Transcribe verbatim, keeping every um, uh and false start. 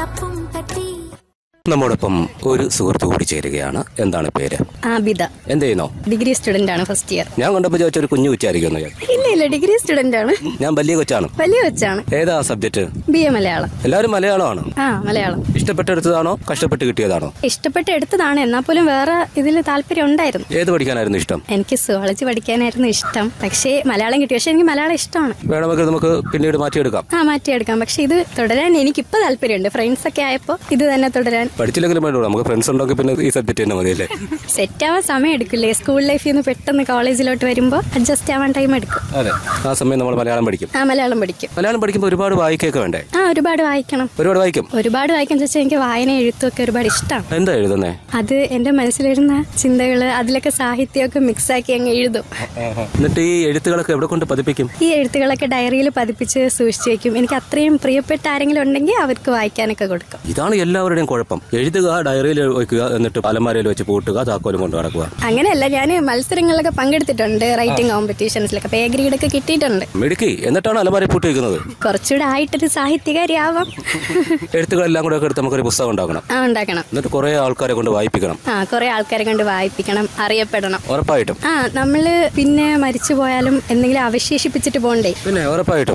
നമ്മോടൊപ്പം ഒരു സുഹൃത്ത് കൂടി ചേരുകയാണ്. എന്താണ് പേര്? ആബിദ. എന്ത് ചെയ്യുന്നോ? ഡിഗ്രി സ്റ്റുഡന്റ് ആണ്, ഫസ്റ്റ് ഇയർ. ഞാൻ കണ്ടപ്പോ ചോദിച്ച ഒരു കുഞ്ഞു കൊച്ചായിരിക്കുന്നു. ഇല്ല ഇല്ല, ഡിഗ്രി സ്റ്റുഡന്റ് ആണ്. ഞാൻ വലിയ കൊച്ചാണ്. വലിയ കൊച്ചാണ്. ഏതാ സബ്ജക്ട്? B A Malayalam. എല്ലാവരും മലയാളമാണ്. ആ, മലയാളം. ഇഷ്ടപ്പെട്ടെടുത്തതാണോ കഷ്ടപ്പെട്ട് കിട്ടിയതാണോ? ഇഷ്ടപ്പെട്ട് എടുത്തതാണ്, എന്നാൽ പോലും വേറെ ഇതിൽ താല്പര്യം ഉണ്ടായിരുന്നു. ഏത് പഠിക്കാനായിരുന്നു ഇഷ്ടം? എനിക്ക് സുവോളജി പഠിക്കാനായിരുന്നു ഇഷ്ടം, പക്ഷേ മലയാളം കിട്ടി. പക്ഷെ എനിക്ക് മലയാളം ഇഷ്ടമാണ്. വേണമെങ്കിൽ നമുക്ക് പിന്നീട് മാറ്റിയെടുക്കാം. ആ, മാറ്റിയെടുക്കാം. പക്ഷെ ഇത് തുടരാൻ എനിക്കിപ്പോ താല്പര്യമുണ്ട്. ഫ്രണ്ട്സ് ഒക്കെ ആയപ്പോ ഇത് തന്നെ തുടരാൻ. പഠിച്ചില്ലെങ്കിലും വേണ്ടോ, നമുക്ക് ഫ്രണ്ട്സ് ഉണ്ടെങ്കിൽ പിന്നെ ഈ സബ്ജക്ട് തന്നെ മതിയല്ലേ? സെറ്റ് ആവാൻ സമയം എടുക്കില്ലേ? സ്കൂൾ ലൈഫിൽ നിന്ന് പെട്ടെന്ന് കോളേജിലോട്ട് വരുമ്പോൾ അഡ്ജസ്റ്റ് ആവാൻ ടൈം എടുക്കും. അതെ, ആ സമയം നമ്മൾ മലയാളം പഠിക്കും. ആ, മലയാളം പഠിക്കും. മലയാളം പഠിക്കുമ്പോൾ ഒരുപാട് വായിക്കൊക്കെ വേണ്ടേ? ആ, ഒരുപാട് വായിക്കണം. ഒരുപാട് വായിക്കും. ഒരുപാട് വായിക്കാൻ ചോദിച്ചാൽ എനിക്ക് വായന എഴുത്തും ഒക്കെ ഒരുപാട് ഇഷ്ടമാണ്. എന്താ എഴുതുന്നേ? അത് എന്റെ മനസ്സിലിരുന്ന ചിന്തകള്, അതിലൊക്കെ സാഹിത്യമൊക്കെ മിക്സ് ആക്കി അങ്ങ് എഴുതും. എന്നിട്ട് ഈ എഴുത്തുകളൊക്കെ എവിടെ കൊണ്ട് പതിപ്പിക്കും? ഈ എഴുത്തുകളൊക്കെ ഡയറിയിൽ പതിപ്പിച്ച് സൂക്ഷിച്ചു വെക്കും. എനിക്ക് അത്രയും പ്രിയപ്പെട്ട ആരെങ്കിലും ഉണ്ടെങ്കിൽ അവർക്ക് വായിക്കാനൊക്കെ കൊടുക്കും. ഇതാണ് എല്ലാവരുടെയും കുഴപ്പം. എഴുതുക, ഡയറിയിൽ വയ്ക്കുക, എന്നിട്ട് അലമാരയിൽ വെച്ച് പൂട്ടുക, താക്കോലും കൊണ്ട് നടക്കുക. അങ്ങനെയല്ല, ഞാൻ മത്സരങ്ങളിലൊക്കെ പങ്കെടുത്തിട്ടുണ്ട്, റൈറ്റിംഗ് കോമ്പറ്റീഷൻസിലൊക്കെ. എ ഗ്രേഡ് ഒക്കെ കിട്ടിയിട്ടുണ്ട്. മിടുക്കി. എന്നിട്ടാണ് അലമാരയിൽ പൂട്ടി വയ്ക്കുന്നത്. കുറച്ചുകൂടെ ആയിട്ടൊരു സാഹിത്യകാരിയാവാം. എഴുത്തുകളെല്ലാം കൂടെ ഒക്കെ എടുത്ത് നമുക്കൊരു പുസ്തകം ഉണ്ടാക്കണം. ആ, ഉണ്ടാക്കണം. എന്നിട്ട് കുറെ ആൾക്കാരെ കൊണ്ട് വായിപ്പിക്കണം. ആ, കുറെ ആൾക്കാരെ കൊണ്ട് വായിപ്പിക്കണം, അറിയപ്പെടണം. ഉറപ്പായിട്ടും. ആ, നമ്മള് പിന്നെ മരിച്ചു പോയാലും എന്തെങ്കിലും അവശേഷിപ്പിച്ചിട്ട് പോകണ്ടേ? പിന്നെ ഉറപ്പായിട്ടും.